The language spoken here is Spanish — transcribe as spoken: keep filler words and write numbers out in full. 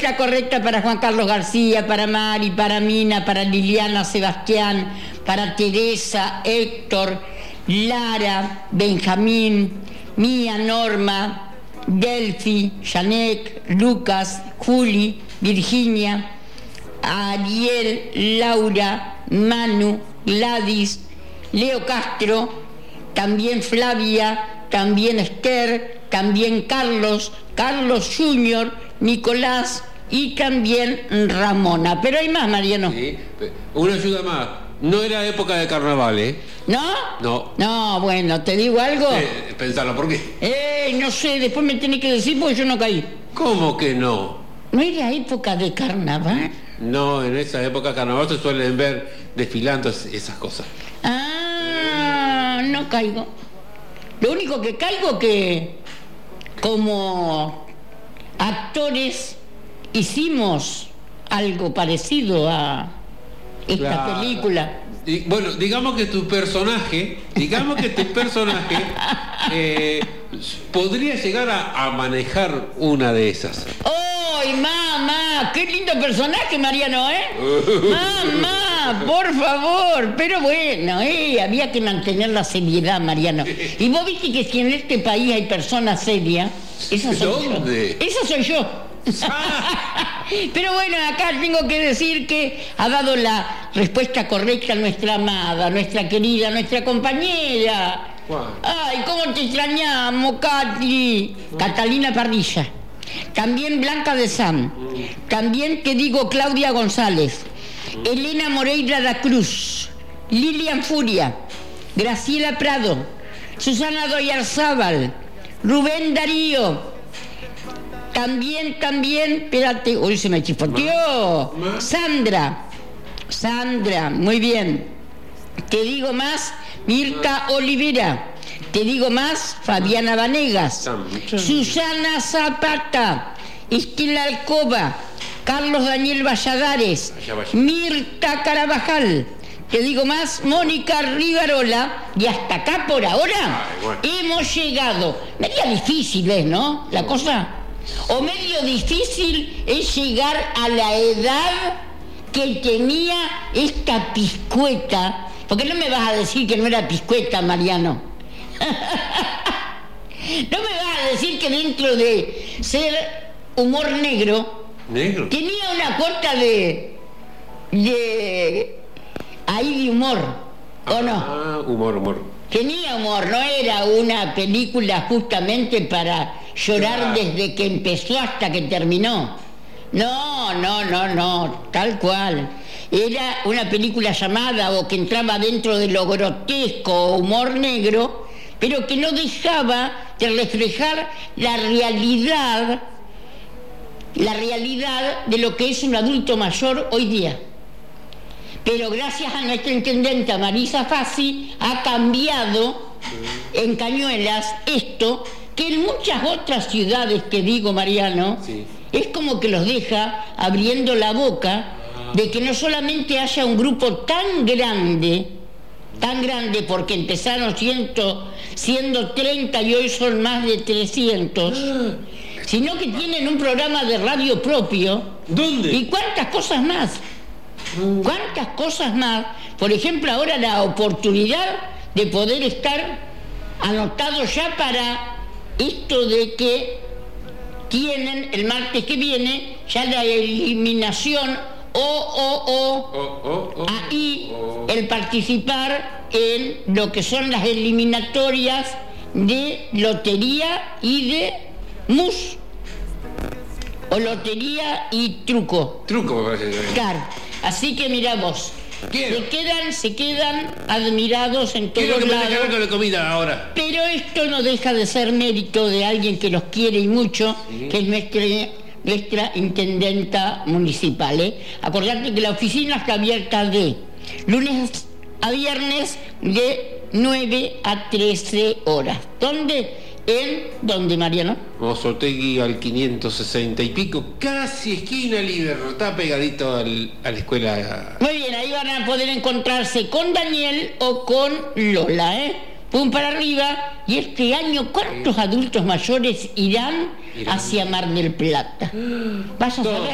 Respuesta correcta para Juan Carlos García, para Mari, para Mina, para Liliana, Sebastián, para Teresa, Héctor, Lara, Benjamín, Mía, Norma, Delphi, Janek, Lucas, Juli, Virginia, Ariel, Laura, Manu, Gladys, Leo Castro, también Flavia, también Esther, también Carlos, Carlos Junior, Nicolás y también Ramona. Pero hay más, Mariano. Sí, una ayuda más. No era época de carnaval, ¿eh? ¿No? No. No, bueno, ¿te digo algo? Eh, pensalo, ¿por qué? Eh, no sé, después me tenés que decir porque yo no caí. ¿Cómo que no? ¿No era época de carnaval? No, en esa época de carnaval se suelen ver desfilando esas cosas. Ah, no caigo. Lo único que caigo que como actores hicimos algo parecido a esta Claro. película. Y, bueno, digamos que tu personaje, digamos que tu personaje eh, podría llegar a, a manejar una de esas. ¡Ay, mamá! ¡Qué lindo personaje, Mariano, eh! ¡Mamá! Por favor. Pero bueno, eh, había que mantener la seriedad, Mariano. Y vos viste que si en este país hay personas serias, esa soy ¿Dónde? yo. Esa soy yo. Pero bueno, acá tengo que decir que ha dado la respuesta correcta nuestra amada, nuestra querida, nuestra compañera. ¿Cuál? Ay, cómo te extrañamos, Katy. Catalina Parrilla. También Blanca de Sam. También te digo Claudia González. Elena Moreira da Cruz. Lilian Furia. Graciela Prado. Susana Doyarzábal. Rubén Darío. También, también, espérate, hoy se me chispoteó. Sandra, Sandra, muy bien. Te digo más, Mirta Olivera. Te digo más, Fabiana Vanegas. Susana Zapata, Estela Alcoba, Carlos Daniel Valladares, Mirta Carabajal. Te digo más, Mónica Rivarola. Y hasta acá por ahora hemos llegado. Media difícil es, ¿no? La cosa... O medio difícil es llegar a la edad que tenía esta piscueta, porque no me vas a decir que no era piscueta, Mariano. No me vas a decir que dentro de ser humor negro, ¿Negro? tenía una cuota de, de ahí de humor, ¿o no? Ah, humor, humor. Tenía humor, no era una película justamente para llorar Claro. desde que empezó hasta que terminó. No, no, no, no, tal cual. Era una película llamada o que entraba dentro de lo grotesco o humor negro, pero que no dejaba de reflejar la realidad, la realidad de lo que es un adulto mayor hoy día. Pero gracias a nuestra intendenta Marisa Fassi ha cambiado en Cañuelas esto, que en muchas otras ciudades, que digo, Mariano, Sí. es como que los deja abriendo la boca de que no solamente haya un grupo tan grande, tan grande porque empezaron ciento, siendo treinta y hoy son más de trescientos, sino que tienen un programa de radio propio. ¿Dónde? ¿Y cuántas cosas más? ¿Cuántas cosas más? Por ejemplo, ahora la oportunidad de poder estar anotado ya para esto de que tienen el martes que viene ya la eliminación o, o, o, Oh, oh, oh, ahí oh. el participar en lo que son las eliminatorias de lotería y de mus, o lotería y truco. Truco, me parece. Claro. Así que mira vos, Quiero. se quedan, se quedan admirados en Quiero todos que me deje lados. con la comida ahora. Pero esto no deja de ser mérito de alguien que los quiere y mucho, Sí. que es nuestra, nuestra intendenta municipal. ¿eh? Acordate que la oficina está abierta de lunes a viernes de nueve a trece horas. ¿Dónde? ¿En dónde, Mariano? Mozotegui al quinientos sesenta y pico, casi esquina Líder, está pegadito al, a la escuela. Muy bien, ahí van a poder encontrarse con Daniel o con Lola, ¿eh? Pum para arriba. Y este año, ¿cuántos adultos mayores irán Irán. hacia Mar del Plata? Vas a saber.